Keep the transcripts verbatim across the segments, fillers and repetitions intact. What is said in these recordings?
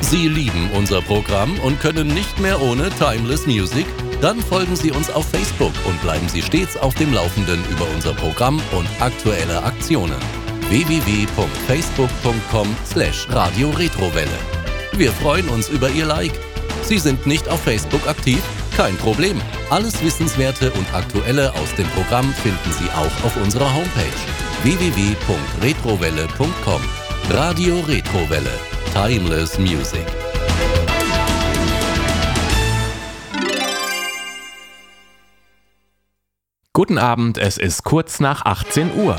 Sie lieben unser Programm und können nicht mehr ohne Timeless Music? Dann folgen Sie uns auf Facebook und bleiben Sie stets auf dem Laufenden über unser Programm und aktuelle Aktionen. w w w punkt facebook punkt com slash radio retrowelle. Wir freuen uns über Ihr Like. Sie sind nicht auf Facebook aktiv? Kein Problem. Alles Wissenswerte und Aktuelle aus dem Programm finden Sie auch auf unserer Homepage w w w punkt retrowelle punkt com. Radio Retrowelle. Timeless Music. Guten Abend, es ist kurz nach achtzehn Uhr.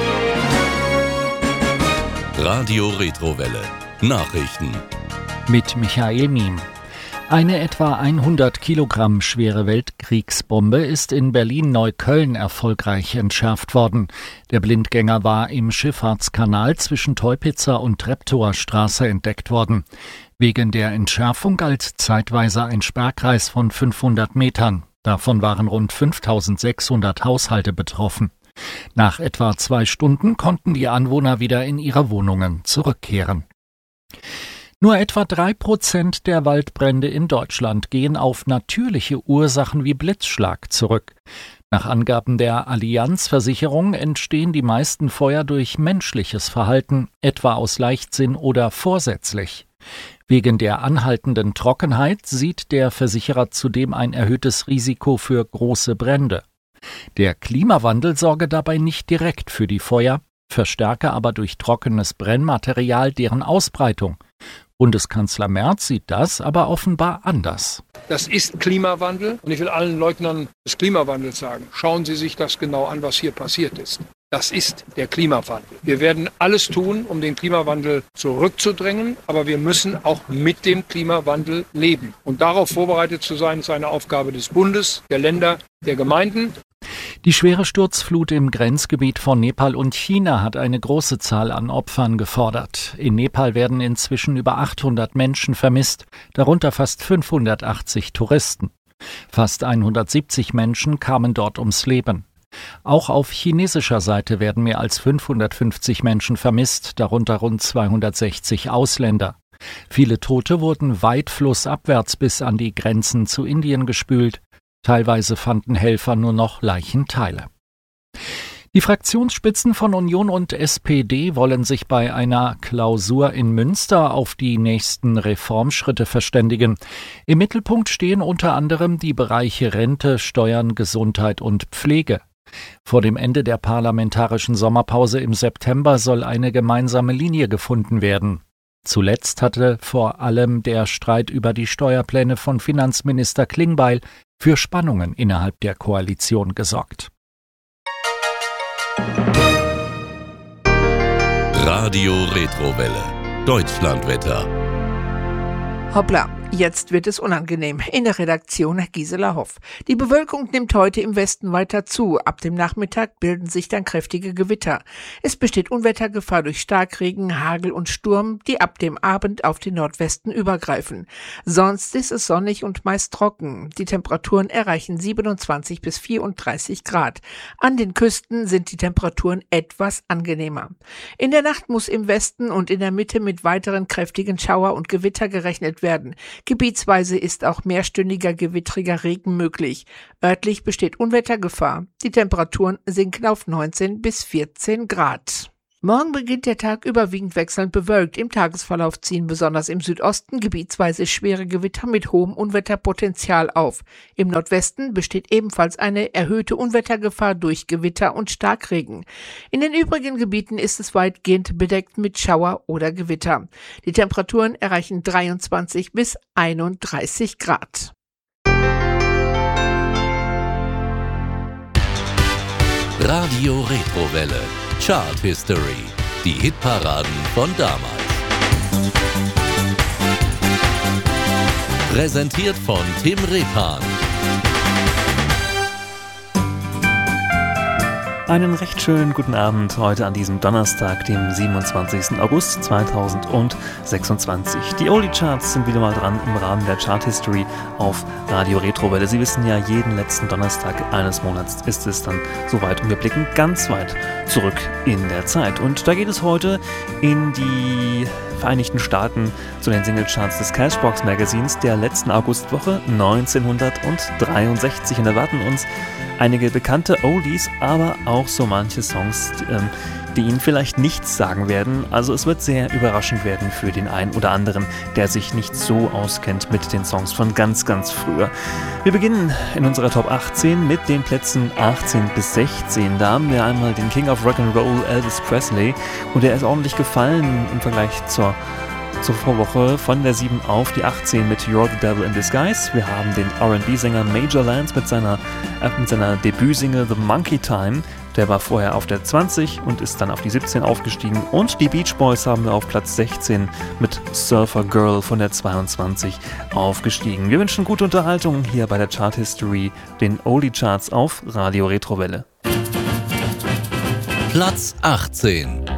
Radio Retrowelle. Nachrichten. Mit Michael Miem. Eine etwa hundert Kilogramm schwere Weltkriegsbombe ist in Berlin-Neukölln erfolgreich entschärft worden. Der Blindgänger war im Schifffahrtskanal zwischen Teupitzer und Treptower Straße entdeckt worden. Wegen der Entschärfung galt zeitweise ein Sperrkreis von fünfhundert Metern. Davon waren rund fünftausendsechshundert Haushalte betroffen. Nach etwa zwei Stunden konnten die Anwohner wieder in ihre Wohnungen zurückkehren. Nur etwa drei Prozent der Waldbrände in Deutschland gehen auf natürliche Ursachen wie Blitzschlag zurück. Nach Angaben der Allianz-Versicherung entstehen die meisten Feuer durch menschliches Verhalten, etwa aus Leichtsinn oder vorsätzlich. Wegen der anhaltenden Trockenheit sieht der Versicherer zudem ein erhöhtes Risiko für große Brände. Der Klimawandel sorge dabei nicht direkt für die Feuer, verstärke aber durch trockenes Brennmaterial deren Ausbreitung. Bundeskanzler Merz sieht das aber offenbar anders. Das ist Klimawandel und ich will allen Leugnern des Klimawandels sagen, schauen Sie sich das genau an, was hier passiert ist. Das ist der Klimawandel. Wir werden alles tun, um den Klimawandel zurückzudrängen, aber wir müssen auch mit dem Klimawandel leben. Und darauf vorbereitet zu sein, ist eine Aufgabe des Bundes, der Länder, der Gemeinden. Die schwere Sturzflut im Grenzgebiet von Nepal und China hat eine große Zahl an Opfern gefordert. In Nepal werden inzwischen über achthundert Menschen vermisst, darunter fast fünfhundertachtzig Touristen. Fast hundertsiebzig Menschen kamen dort ums Leben. Auch auf chinesischer Seite werden mehr als fünfhundertfünfzig Menschen vermisst, darunter rund zweihundertsechzig Ausländer. Viele Tote wurden weit flussabwärts bis an die Grenzen zu Indien gespült. Teilweise fanden Helfer nur noch Leichenteile. Die Fraktionsspitzen von Union und S P D wollen sich bei einer Klausur in Münster auf die nächsten Reformschritte verständigen. Im Mittelpunkt stehen unter anderem die Bereiche Rente, Steuern, Gesundheit und Pflege. Vor dem Ende der parlamentarischen Sommerpause im September soll eine gemeinsame Linie gefunden werden. Zuletzt hatte vor allem der Streit über die Steuerpläne von Finanzminister Klingbeil für Spannungen innerhalb der Koalition gesorgt. Radio Retrowelle. Deutschlandwetter. Hoppla, jetzt wird es unangenehm. In der Redaktion Gisela Hoff. Die Bewölkung nimmt heute im Westen weiter zu. Ab dem Nachmittag bilden sich dann kräftige Gewitter. Es besteht Unwettergefahr durch Starkregen, Hagel und Sturm, die ab dem Abend auf den Nordwesten übergreifen. Sonst ist es sonnig und meist trocken. Die Temperaturen erreichen siebenundzwanzig bis vierunddreißig Grad. An den Küsten sind die Temperaturen etwas angenehmer. In der Nacht muss im Westen und in der Mitte mit weiteren kräftigen Schauer und Gewitter gerechnet werden. Gebietsweise ist auch mehrstündiger gewittriger Regen möglich. Örtlich besteht Unwettergefahr. Die Temperaturen sinken auf neunzehn bis vierzehn Grad. Morgen beginnt der Tag überwiegend wechselnd bewölkt. Im Tagesverlauf ziehen besonders im Südosten gebietsweise schwere Gewitter mit hohem Unwetterpotenzial auf. Im Nordwesten besteht ebenfalls eine erhöhte Unwettergefahr durch Gewitter und Starkregen. In den übrigen Gebieten ist es weitgehend bedeckt mit Schauer oder Gewitter. Die Temperaturen erreichen dreiundzwanzig bis einunddreißig Grad. Radio Retrowelle. Chart History. Die Hitparaden von damals. Präsentiert von Tim Repan. Einen recht schönen guten Abend heute an diesem Donnerstag, dem siebenundzwanzigsten August zweitausendsechsundzwanzig. Die Oldie-Charts sind wieder mal dran im Rahmen der Chart History auf Radio Retrowelle. Sie wissen ja, jeden letzten Donnerstag eines Monats ist es dann soweit und wir blicken ganz weit zurück in der Zeit. Und da geht es heute in die Vereinigten Staaten zu den Singlecharts des Cashbox Magazins der letzten Augustwoche neunzehnhundertdreiundsechzig. Und erwarten uns einige bekannte Oldies, aber auch so manche Songs, ähm, die Ihnen vielleicht nichts sagen werden. Also es wird sehr überraschend werden für den einen oder anderen, der sich nicht so auskennt mit den Songs von ganz, ganz früher. Wir beginnen in unserer Top achtzehn mit den Plätzen achtzehn bis sechzehn. Da haben wir einmal den King of Rock'n'Roll, Elvis Presley, und der ist ordentlich gefallen im Vergleich zur zur Vorwoche von der sieben auf die achtzehn mit You're the Devil in Disguise. Wir haben den R and B-Sänger Major Lance mit seiner, äh, mit seiner Debütsingle The Monkey Time. Der war vorher auf der zwanzig und ist dann auf die siebzehn aufgestiegen. Und die Beach Boys haben wir auf Platz sechzehn mit Surfer Girl von der zweiundzwanzig aufgestiegen. Wir wünschen gute Unterhaltung hier bei der Chart History, den Oldie Charts auf Radio Retrowelle. Platz achtzehn.